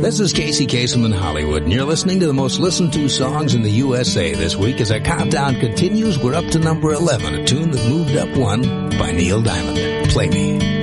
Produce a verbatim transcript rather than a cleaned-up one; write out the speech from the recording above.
This is Casey Kasem in Hollywood, and you're listening to the most listened to songs in the U S A this week. As our countdown continues, we're up to number eleven, a tune that moved up one by Neil Diamond. Play Me.